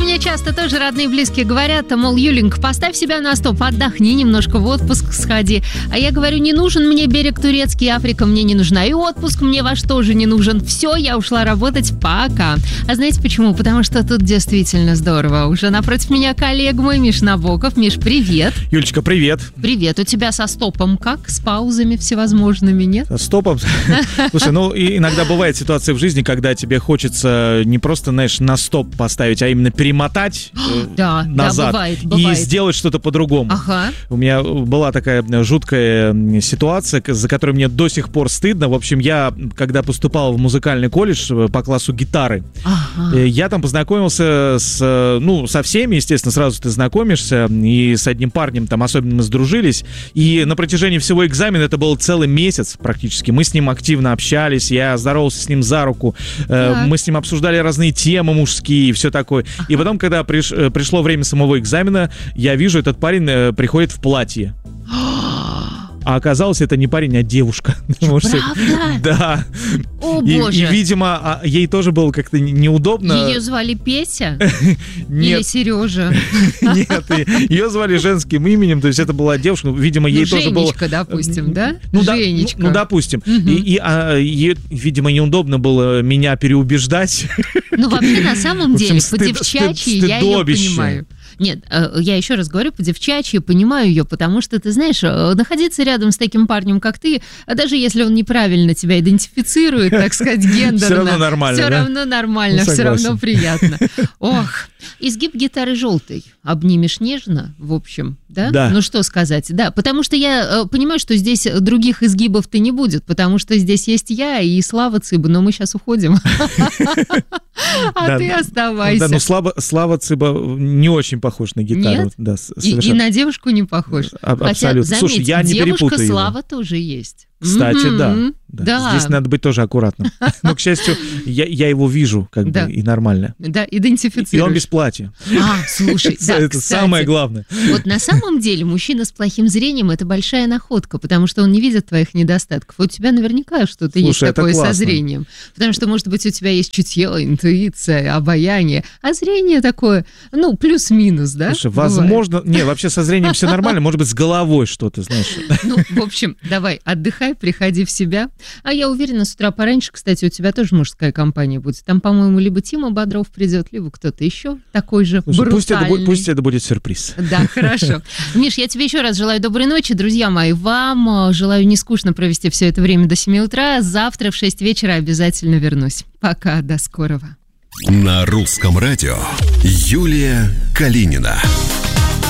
мне часто тоже родные и близкие говорят, мол, Юленька, поставь себя на стоп, отдохни немножко, в отпуск сходи. А я говорю, не нужен мне берег турецкий, Африка мне не нужна, и отпуск мне ваш тоже не нужен. Все, я ушла работать, пока. А знаете почему? Потому что тут действительно здорово. Уже напротив меня коллега мой Миш Набоков. Миш, привет. Юлечка, привет. Привет. У тебя со стопом как? С паузами всевозможными, нет? Со стопом? Слушай, иногда бывает ситуация в жизни, когда тебе хочется не просто, знаешь, на стоп поставить, а именно перемотать назад бывает. И сделать что-то по-другому. Ага. У меня была такая жуткая ситуация, за которой мне до сих пор стыдно. В общем, я, когда поступал в музыкальный колледж по классу гитары, я там познакомился со всеми, естественно, сразу ты знакомишься, и с одним парнем там особенно мы сдружились, и на протяжении всего экзамена, это был целый месяц практически, мы с ним активно общались, я здоровался с ним за руку, мы с ним обсуждали разные темы мужские и все такое. И потом, когда пришло время самого экзамена, я вижу, этот парень приходит в платье. А оказалось, это не парень, а девушка. Правда? Да. О, боже. И, видимо, ей тоже было как-то неудобно. Ее звали Петя? Нет. Или Сережа? Нет, ее звали женским именем, то есть это была девушка, видимо, ей тоже было... Женечка, допустим, да? Женечка. Ну, допустим. И ей, видимо, неудобно было меня переубеждать. Ну, вообще, на самом деле, по-девчачьи я ее понимаю. Нет, я еще раз говорю, по-девчачьи понимаю ее, потому что, ты знаешь, находиться рядом с таким парнем, как ты, даже если он неправильно тебя идентифицирует, так сказать, гендерно, все равно нормально, все равно нормально, все равно приятно. Ох, изгиб гитары желтой обнимешь нежно, в общем, да? Да. Ну, что сказать, да, потому что я понимаю, что здесь других изгибов-то не будет, потому что здесь есть я и Слава Цыба, но мы сейчас уходим. А ты оставайся. Да, но Слава Цыба не очень похож на гитару. Нет? Да, и на девушку не похож. Абсолютно. Хотя, Слушай, я не перепутаю девушка его. Слава тоже есть. Кстати, да. Здесь надо быть тоже аккуратным. Но, к счастью, я его вижу как бы и нормально. Да, идентифицируешь. И он без платья. Слушай, да, это самое главное. Вот на самом деле мужчина с плохим зрением — это большая находка, потому что он не видит твоих недостатков. У тебя наверняка что-то есть такое со зрением. Потому что, может быть, у тебя есть чутье, интуиция, обаяние, а зрение такое, плюс-минус, да? Слушай, возможно... Не, вообще со зрением все нормально, может быть, с головой что-то, знаешь. В общем, давай, отдыхай, приходи в себя. А я уверена, с утра пораньше, кстати, у тебя тоже мужская компания будет. Там, по-моему, либо Тима Бодров придет, либо кто-то еще такой же брутальный. Пусть это будет сюрприз. Да, хорошо. Миш, я тебе еще раз желаю доброй ночи. Друзья мои, вам желаю не скучно провести все это время до 7 утра. Завтра в 6 вечера обязательно вернусь. Пока, до скорого. На русском радио Юлия Калинина.